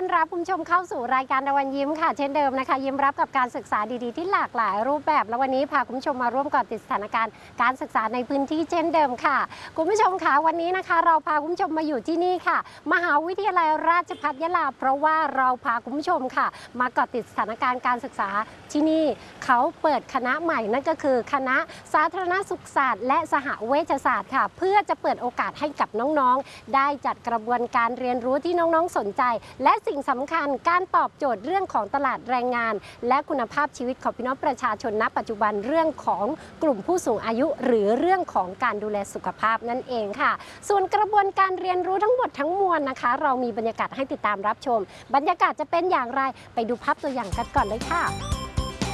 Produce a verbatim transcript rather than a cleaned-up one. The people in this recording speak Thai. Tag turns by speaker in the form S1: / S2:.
S1: อนรับคุณผู้ชมเข้าสู่รายการตะวันยิ้มค่ะเช่นเดิมนะคะยิ้มรับกับการศึกษาดีๆที่หลากหลายรูปแบบแล้ววันนี้พาคุณผู้ชมมาร่วมเกาะติดสถานการณ์การศึกษาในพื้นที่เช่นเดิมค่ะคุณผู้ชมคะวันนี้นะคะเราพาคุณผู้ชมมาอยู่ที่นี่ค่ะมหาวิทยาลัยราชภัฏยะลาเพราะว่าเราพาคุณผู้ชมค่ะมาเกาะติดสถานการณ์การศึกษาที่นี่เขาเปิดคณะใหม่นั่นก็คือคณะสาธารณสุขศาสตร์และสหเวชศาสตร์ค่ะเพื่อจะเปิดโอกาสให้กับน้องๆได้จัดกระบวนการเรียนรู้ที่น้องๆสนใจและสิ่งสำคัญการตอบโจทย์เรื่องของตลาดแรงงานและคุณภาพชีวิตของพี่น้องประชาชนณปัจจุบันเรื่องของกลุ่มผู้สูงอายุหรือเรื่องของการดูแลสุขภาพนั่นเองค่ะส่วนกระบวนการเรียนรู้ทั้งหมดทั้งมวลนะคะเรามีบรรยากาศให้ติดตามรับชมบรรยากาศจะเป็นอย่างไรไปดูภาพตัวอย่างกันก่อนเลยค่ะ